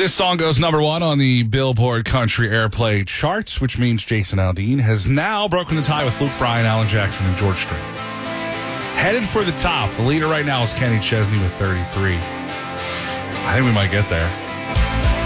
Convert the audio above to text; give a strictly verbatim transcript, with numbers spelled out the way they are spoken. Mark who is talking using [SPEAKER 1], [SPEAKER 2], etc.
[SPEAKER 1] This song goes number one on the Billboard Country Airplay charts, which means Jason Aldean has now broken the tie with Luke Bryan, Alan Jackson, and George Strait. Headed for the top. The leader right now is Kenny Chesney with thirty-three. I think we might get there.